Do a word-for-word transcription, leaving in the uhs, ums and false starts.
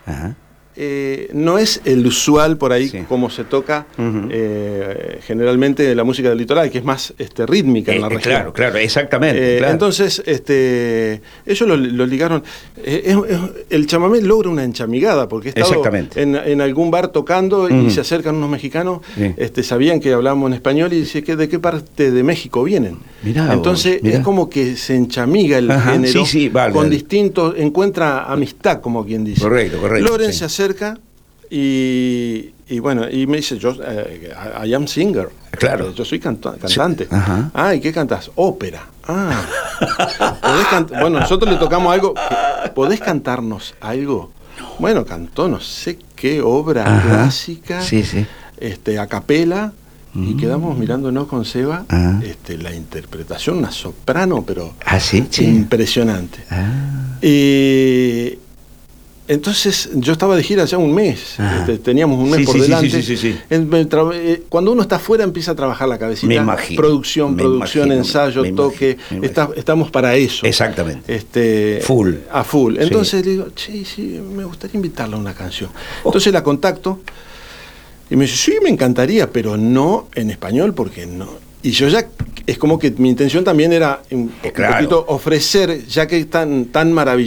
Ajá. Eh, no es el usual por ahí, sí, como se toca uh-huh. eh, generalmente la música del litoral, que es más este, rítmica eh, en la región. Claro, claro, exactamente. Eh, claro. Entonces, este, ellos lo, lo ligaron. Eh, es, es, el chamamé logra una enchamigada, porque he estado en, en algún bar tocando uh-huh. y se acercan unos mexicanos, sí. este, sabían que hablábamos en español y dicen, ¿de qué parte de México vienen? Mirá Entonces, vos, mirá. es como que se enchamiga el Ajá, género sí, sí, vale, con vale. distintos, encuentra amistad, como quien dice. Correcto, correcto. Loren sí. se acerca y, y bueno, y me dice, yo, eh, I am singer. Claro. Yo soy canta- cantante. Sí. Ajá. Ah, ¿y qué cantás? Ópera. Ah. ¿Podés cant- bueno, nosotros le tocamos algo. ¿Podés cantarnos algo? Bueno, cantó no sé qué obra Ajá. clásica, sí, sí. este, a capela, mm. y quedamos mirándonos con Seba, ah. este, la interpretación, una soprano, pero ¿Ah, sí? Sí. impresionante. Ah. Y entonces yo estaba de gira ya un mes, este, teníamos un mes sí, por sí, delante. Sí, sí, sí, sí. En, cuando uno está afuera empieza a trabajar la cabecita. Me imagino, producción, me producción, imagino, ensayo, me toque. Imagino, me está, estamos para eso. Exactamente. Este, full. A full. Entonces sí. le digo, sí, sí, me gustaría invitarla a una canción. Entonces oh. la contacto y me dice, sí, me encantaría, pero no en español porque no. Y yo ya, es como que mi intención también era un, claro. un poquito ofrecer, ya que es tan, tan maravilloso.